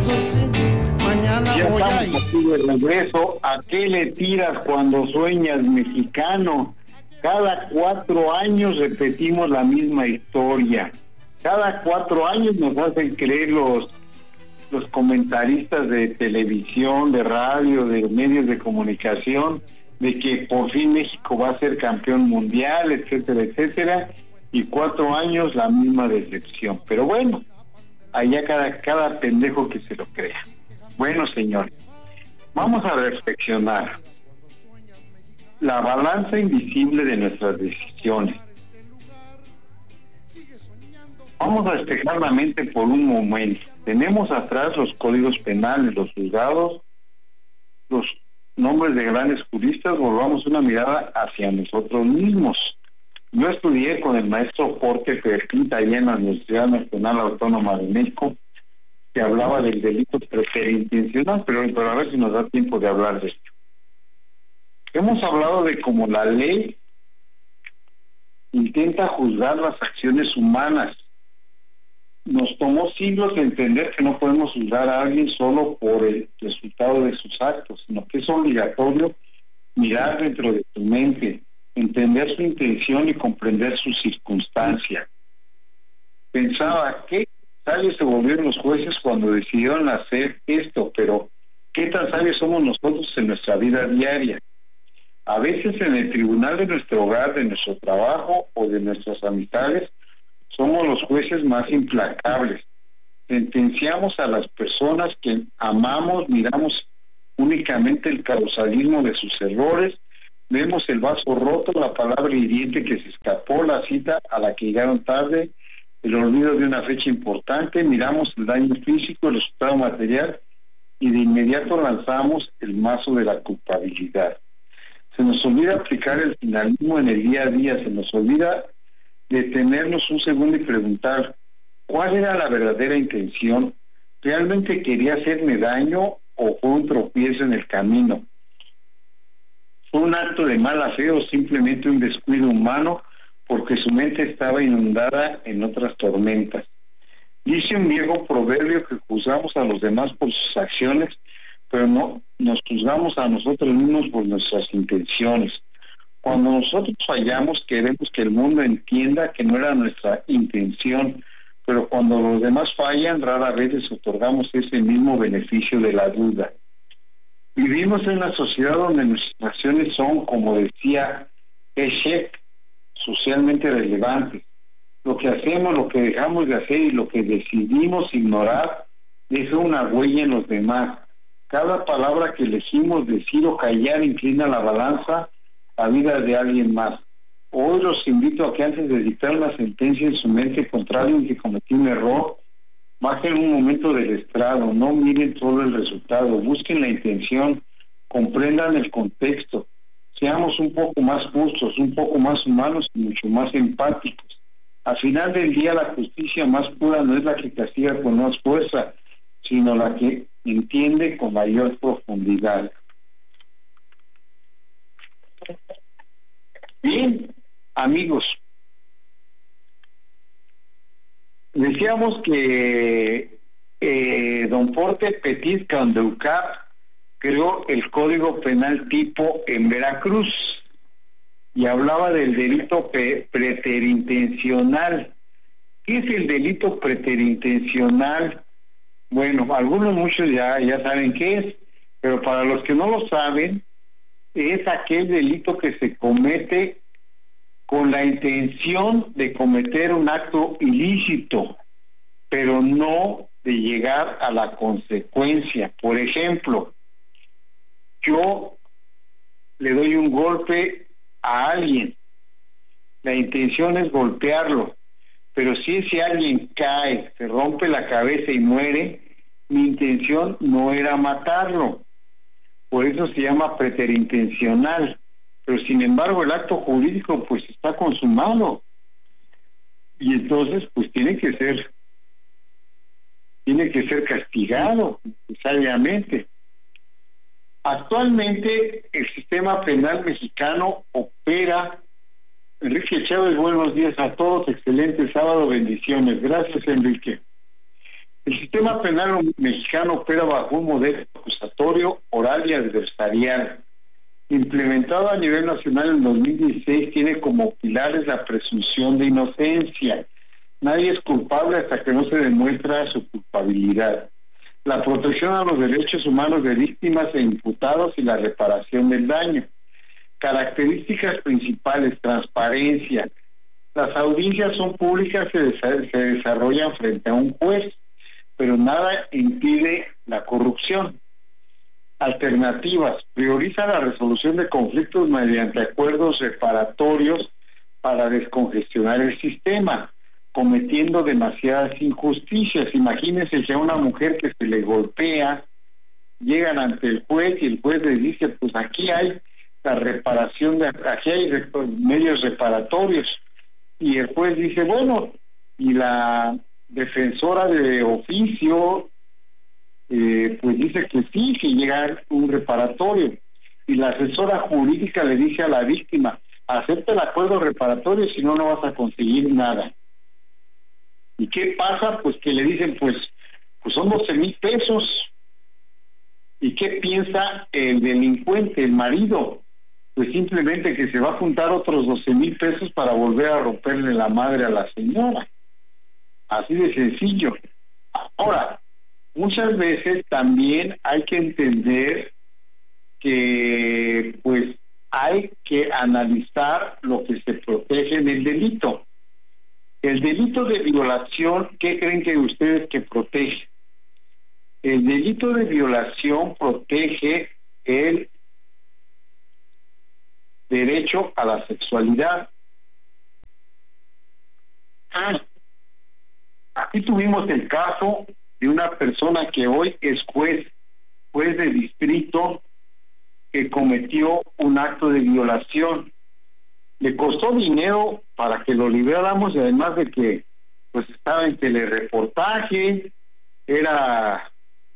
Ya estamos aquí de regreso. ¿A qué le tiras cuando sueñas, mexicano? Cada 4 años repetimos la misma historia. Cada 4 años nos hacen creer los comentaristas de televisión, de radio, de medios de comunicación, de que por fin México va a ser campeón mundial, etcétera, etcétera, y 4 años la misma decepción. Pero bueno, allá cada pendejo que se lo crea. Bueno, señores, vamos a reflexionar. La balanza invisible de nuestras decisiones. Vamos a despejar la mente por un momento. Tenemos atrás los códigos penales, los juzgados, los nombres de grandes juristas. Volvamos una mirada hacia nosotros mismos. Yo estudié con el maestro Jorge Ferquita allá en la Universidad Nacional Autónoma de México, que hablaba del delito preterintencional, pero a ver si nos da tiempo de hablar de esto. Hemos hablado de cómo la ley intenta juzgar las acciones humanas. Nos tomó siglos de entender que no podemos juzgar a alguien solo por el resultado de sus actos, sino que es obligatorio mirar dentro de su mente, entender su intención y comprender su circunstancia. Pensaba, qué sabios se volvieron los jueces cuando decidieron hacer esto, pero qué tan sabios somos nosotros en nuestra vida diaria. A veces en el tribunal de nuestro hogar, de nuestro trabajo o de nuestras amistades, somos los jueces más implacables. Sentenciamos a las personas que amamos, miramos únicamente el causalismo de sus errores, vemos el vaso roto, la palabra hiriente que se escapó, la cita a la que llegaron tarde, el olvido de una fecha importante, miramos el daño físico, el resultado material y de inmediato lanzamos el mazo de la culpabilidad. Se nos olvida aplicar el finalismo en el día a día, se nos olvida detenernos un segundo y preguntar, ¿cuál era la verdadera intención? ¿Realmente quería hacerme daño o fue un tropiezo en el camino? ¿Fue un acto de mala fe o simplemente un descuido humano porque su mente estaba inundada en otras tormentas? Dice un viejo proverbio que juzgamos a los demás por sus acciones, pero no nos juzgamos a nosotros mismos por nuestras intenciones. Cuando nosotros fallamos, queremos que el mundo entienda que no era nuestra intención, pero cuando los demás fallan, rara vez les otorgamos ese mismo beneficio de la duda. Vivimos en una sociedad donde nuestras acciones son, como decía Eshek, socialmente relevantes. Lo que hacemos, lo que dejamos de hacer y lo que decidimos ignorar deja una huella en los demás. Cada palabra que elegimos decir o callar inclina la balanza a vida de alguien más. Hoy los invito a que antes de dictar una sentencia en su mente contra alguien que cometió un error, bajen un momento del estrado, no miren todo el resultado, busquen la intención, comprendan el contexto, seamos un poco más justos, un poco más humanos y mucho más empáticos. Al final del día, la justicia más pura no es la que castiga con más fuerza, sino la que entiende con mayor profundidad. Bien, amigos, decíamos que don Porte Petit Candeucat creó el Código Penal tipo en Veracruz y hablaba del delito preterintencional. ¿Qué es el delito preterintencional? Bueno, muchos ya saben qué es, pero para los que no lo saben, es aquel delito que se comete con la intención de cometer un acto ilícito, pero no de llegar a la consecuencia. Por ejemplo, yo le doy un golpe a alguien, la intención es golpearlo, pero si ese alguien cae, se rompe la cabeza y muere, mi intención no era matarlo. Por eso se llama preterintencional. Pero sin embargo el acto jurídico pues está consumado. Y entonces pues tiene que ser castigado necesariamente. Actualmente el sistema penal mexicano opera. Enrique Chávez, buenos días a todos, excelente sábado, bendiciones. Gracias, Enrique. El sistema penal mexicano opera bajo un modelo acusatorio, oral y adversarial. Implementado a nivel nacional en 2016, tiene como pilares la presunción de inocencia. Nadie es culpable hasta que no se demuestra su culpabilidad. La protección a los derechos humanos de víctimas e imputados y la reparación del daño. Características principales: transparencia. Las audiencias son públicas, se desarrollan frente a un juez, pero nada impide la corrupción. Alternativas: prioriza la resolución de conflictos mediante acuerdos reparatorios para descongestionar el sistema, cometiendo demasiadas injusticias. Imagínense que a una mujer que se le golpea, llegan ante el juez y el juez le dice, pues aquí hay la reparación, aquí hay medios reparatorios. Y el juez dice, bueno, y la defensora de oficio pues dice que sí, que llega un reparatorio. Y la asesora jurídica le dice a la víctima, acepta el acuerdo reparatorio, si no, no vas a conseguir nada. ¿Y qué pasa? Pues que le dicen, pues son 12,000 pesos. ¿Y qué piensa el delincuente, el marido? Pues simplemente que se va a juntar otros 12,000 pesos para volver a romperle la madre a la señora. Así de sencillo. Ahora, muchas veces también hay que entender que pues hay que analizar lo que se protege en el delito. El delito de violación, ¿qué creen que ustedes que protege? El delito de violación protege el derecho a la sexualidad. Aquí tuvimos el caso de una persona que hoy es juez de distrito, que cometió un acto de violación. Le costó dinero para que lo liberáramos, y además de que pues estaba en telereportaje, era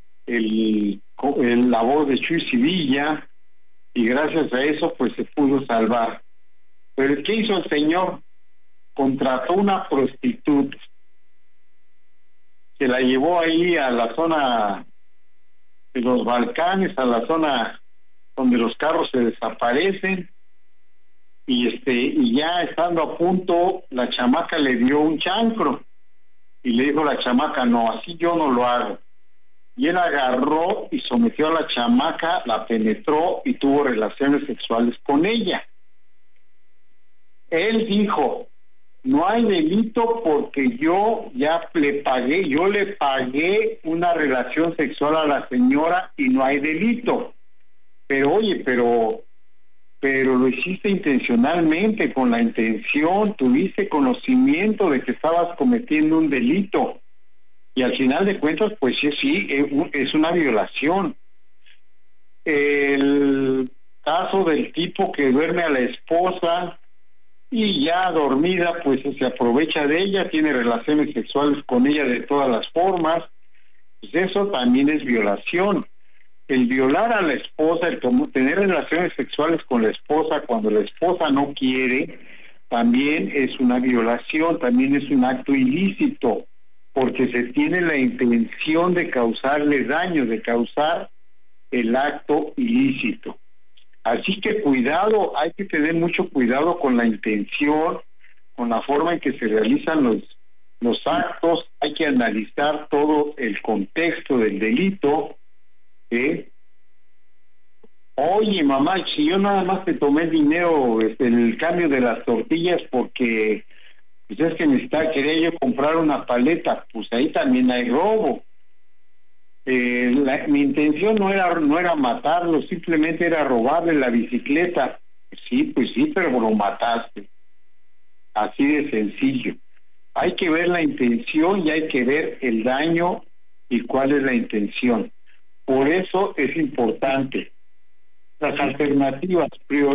la voz de Chuy Sevilla, y gracias a eso pues se pudo salvar. Pero ¿qué hizo el señor? Contrató una prostituta, se la llevó ahí a la zona de los Balcanes, a la zona donde los carros se desaparecen, y ya estando a punto, la chamaca le dio un chancro, y le dijo la chamaca, no, así yo no lo hago. Y él agarró y sometió a la chamaca, la penetró y tuvo relaciones sexuales con ella. Él dijo, no hay delito porque yo ya le pagué una relación sexual a la señora y no hay delito. Pero oye, pero lo hiciste intencionalmente, con la intención, tuviste conocimiento de que estabas cometiendo un delito. Y al final de cuentas, pues sí, es una violación. El caso del tipo que duerme a la esposa y ya dormida, pues se aprovecha de ella, tiene relaciones sexuales con ella de todas las formas, pues eso también es violación. El violar a la esposa, el tener relaciones sexuales con la esposa cuando la esposa no quiere, también es una violación, también es un acto ilícito, porque se tiene la intención de causarle daño, de causar el acto ilícito. Así que cuidado, hay que tener mucho cuidado con la intención, con la forma en que se realizan los actos, hay que analizar todo el contexto del delito. Oye, mamá, si yo nada más te tomé dinero, el cambio de las tortillas porque pues es que quería yo comprar una paleta, pues ahí también hay robo. Mi intención no era matarlo, simplemente era robarle la bicicleta. Pues sí, pero lo mataste. Así de sencillo. Hay que ver la intención y hay que ver el daño y cuál es la intención. Por eso es importante. Las alternativas,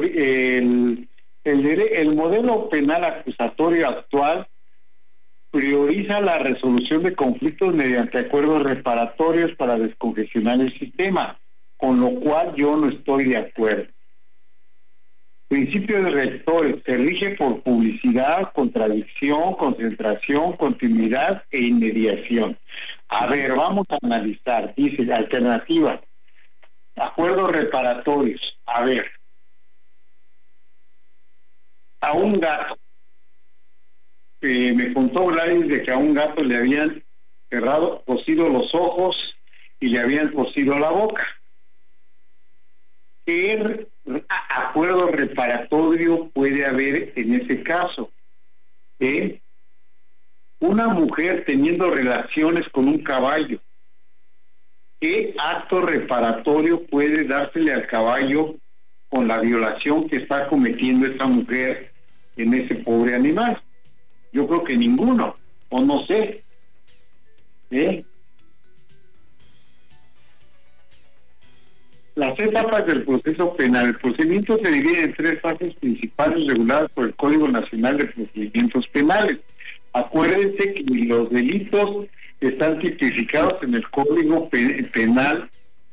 el modelo penal acusatorio actual prioriza la resolución de conflictos mediante acuerdos reparatorios para descongestionar el sistema, con lo cual yo no estoy de acuerdo. Principios rectores se rige por publicidad, contradicción, concentración, continuidad e inmediación. A ver, vamos a analizar. Dice la alternativa. Acuerdos reparatorios. A ver. A un gato. Me contó Gladys de que a un gato le habían cosido los ojos y le habían cosido la boca. ¿Qué acuerdo reparatorio puede haber en ese caso? Una mujer teniendo relaciones con un caballo. ¿Qué acto reparatorio puede dársele al caballo con la violación que está cometiendo esta mujer en ese pobre animal? Yo creo que ninguno, o no sé. Las etapas del proceso penal. El procedimiento se divide en 3 fases principales reguladas por el Código Nacional de Procedimientos Penales. Acuérdense que los delitos están tipificados en el Código Penal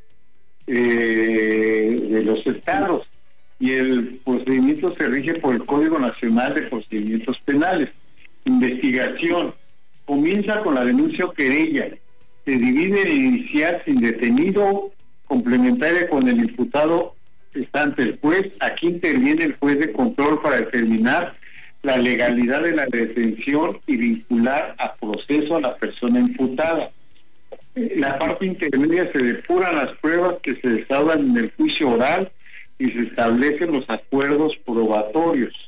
de los estados y el procedimiento se rige por el Código Nacional de Procedimientos Penales. Investigación. Comienza con la denuncia o querella. Se divide en inicial sin detenido, complementaria con el imputado está ante el juez. Aquí interviene el juez de control para determinar la legalidad de la detención y vincular a proceso a la persona imputada. La parte intermedia se depuran las pruebas que se desahogan en el juicio oral y se establecen los acuerdos probatorios.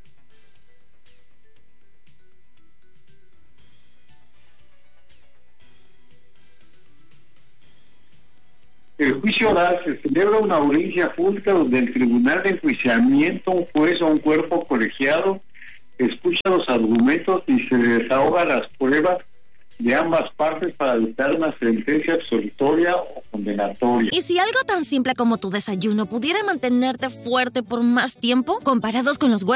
El juicio oral se celebra una audiencia pública donde el tribunal de enjuiciamiento, un juez o un cuerpo colegiado, escucha los argumentos y se desahogan las pruebas de ambas partes para dictar una sentencia absolutoria o condenatoria. ¿Y si algo tan simple como tu desayuno pudiera mantenerte fuerte por más tiempo? Comparados con los huevos